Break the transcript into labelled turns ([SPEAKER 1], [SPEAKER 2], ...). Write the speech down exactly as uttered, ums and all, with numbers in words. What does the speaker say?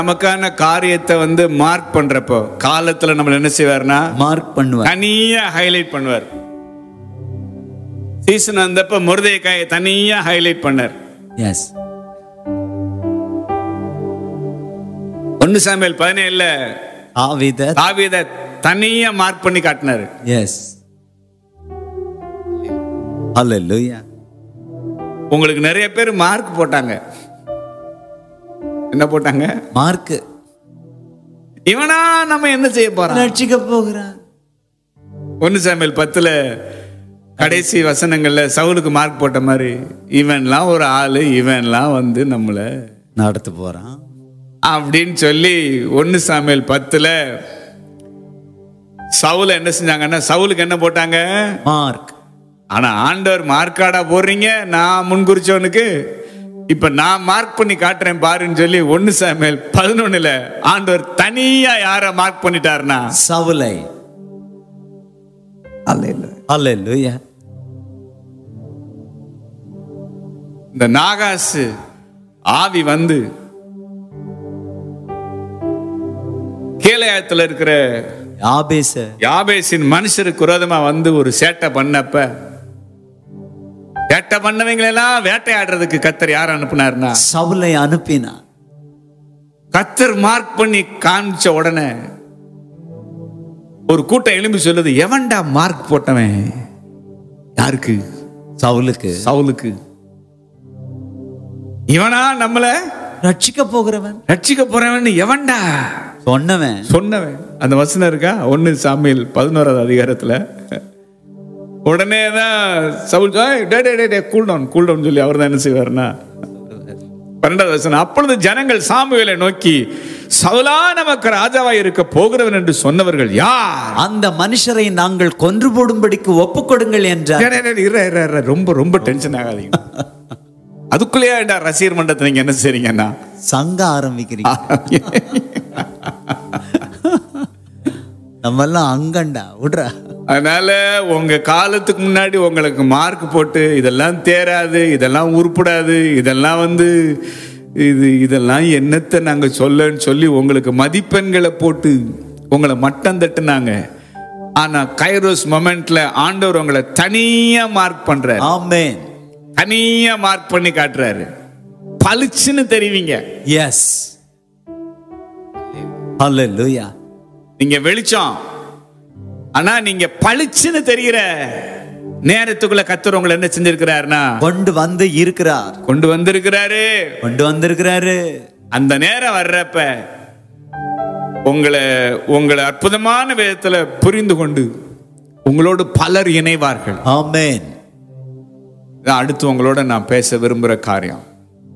[SPEAKER 1] நமக்கான காரியத்தை வந்து மார்க் பண்றப்போ காலத்துல நம்ம என்ன செய்வார்னா
[SPEAKER 2] மார்க் பண்ணுவார்,
[SPEAKER 1] தனியா ஹைலைட் பண்ணுவார். சீசன் வந்தப்ப மொர்தெகாயை தனியா ஹைலைட் பண்ணார்.
[SPEAKER 2] எஸ்.
[SPEAKER 1] ஒன்னு சாமுவேல் பதினேழுல
[SPEAKER 2] தாவீத
[SPEAKER 1] தாவீதை தனியா மார்க் பண்ணி காட்டினாரு.
[SPEAKER 2] எஸ். ஹல்லேலூயா.
[SPEAKER 1] உங்களுக்கு நிறைய பேர் மார்க் போட்டாங்க. என்ன போட்டாங்க?
[SPEAKER 2] மார்க்.
[SPEAKER 1] இவனா நம்ம என்ன செய்ய போறோம்?
[SPEAKER 2] ரட்சிக்க போகிறான்.
[SPEAKER 1] ஒன்னு சாமுவேல் பத்துல கடைசி வசனங்கள்ல சவுலுக்கு மார்க் போட்ட மாதிரி இவன்லாம் ஒரு ஆளு, இவன்லாம் வந்து நம்மள
[SPEAKER 2] நடத்த போறான்
[SPEAKER 1] அப்படின்னு சொல்லி ஒன்னு சாமுவேல் பத்துல சவுல என்ன செஞ்சாங்கன்னா சவுலுக்கு என்ன போட்டாங்க?
[SPEAKER 2] மார்க்.
[SPEAKER 1] ஆனா ஆண்டவர் மார்க்காடா போடுறீங்க, நான் முன்குறிச்சவனுக்கு இப்ப நான் மார்க் பண்ணி காட்டுறேன் பாருன்னு சொல்லி ஒன்னு சாமுவேல் பதினொன்னுல ஆண்டவர் தனியா யார மார்க் பண்ணிட்டாருன்னா
[SPEAKER 2] சவுலை. ஹல்லேலூயா.
[SPEAKER 1] இந்த நாகாசு ஆவி வந்து கீலேயாத்துல இருக்கிற
[SPEAKER 2] யாபேச
[SPEAKER 1] யாபேசின் மனுஷருக்கு விரோதமா வந்து ஒரு சேட்டை பண்ணப்ப சேட்டை பண்ணவங்களெல்லாம் வேட்டையாடுறதுக்கு கத்தர் யார் அனுப்புனாருன்னா
[SPEAKER 2] சவுலை அனுப்பினார்.
[SPEAKER 1] கத்தர் மார்க் பண்ணி காமிச்ச உடனே ஒரு கூட்டம் எழும்பி சொல்லுது, எவன்டா மார்க் போட்டவன்? யாருக்கு?
[SPEAKER 2] சவுலுக்கு.
[SPEAKER 1] சவுலுக்கு. இவனா நம்மள
[SPEAKER 2] ரட்சிக்க போகிறவன்,
[SPEAKER 1] ரட்சிக்க போறவன் எவன்டா
[SPEAKER 2] சொன்னவன்
[SPEAKER 1] சொன்னவன். அந்த வசனம் இருக்கா ஒன்னு சாமுவேல் பதினோராவது அதிகாரத்துல. உடனேதான் Saul cool down cool down சொல்லி அவர் தான் என்ன செய்வார்னா பன்னெண்டாவது வசனம், அப்பொழுது ஜனங்கள் சாமுவேலை நோக்கி சவுலா நமக்கு ராஜாவா இருக்க போகிறவன் என்று சொன்னவர்கள் யார்?
[SPEAKER 2] அந்த மனுஷரை நாங்கள் கொன்று போடும்படிக்கு ஒப்பு கொடுங்கள் என்றார்.
[SPEAKER 1] ரொம்ப ரொம்ப டென்ஷன் ஆகாதீங்க. அதுக்குள்ளேயே ரசிகர் மன்றத்தை நீங்க என்ன செய்றீங்கன்னா
[SPEAKER 2] சங்க ஆரம்பிக்கிறீங்க. நம்ம எல்லாம் அங்கண்டா விடுறா.
[SPEAKER 1] அதனால உங்க காலத்துக்கு முன்னாடி உங்களுக்கு மார்க் போட்டு இதெல்லாம் தேராது, இதெல்லாம் உருப்படாது, இதெல்லாம் வந்து இது இதெல்லாம் என்னத்தை நாங்க சொல்லன்னு சொல்லி உங்களுக்கு மதிப்பெண்களை போட்டு உங்களை மட்டம் தட்டுனாங்க. ஆனா கைரோஸ் மொமெண்ட்ல ஆண்டவர் உங்களை தனியா மார்க் பண்றாரு.
[SPEAKER 2] ஆமென்.
[SPEAKER 1] தனியா மார்க் பண்ணி காட்டுறாரு. பளிச்சுன்னு தெரிவிங்க.
[SPEAKER 2] எஸ். ஹல்லேலூயா.
[SPEAKER 1] நீங்க வெளிச்சம், ஆனா நீங்க பளிச்சுன்னு தெரிகிற நேரத்துக்குள்ள கர்த்தர் உங்களை என்ன செஞ்சிருக்கிறாருன்னா
[SPEAKER 2] கொண்டு வந்து இருக்கிறார்.
[SPEAKER 1] கொண்டு வந்திருக்கிறாரு
[SPEAKER 2] கொண்டு வந்திருக்கிறாரு.
[SPEAKER 1] அந்த நேரம் வர்றப்ப உங்களை உங்களை அற்புதமான விதத்துல புரிந்து கொண்டு உங்களோடு பலர் இணைவார்கள்.
[SPEAKER 2] ஆமென்.
[SPEAKER 1] அடுத்து உங்களோட நான் பேச விரும்புற காரியம்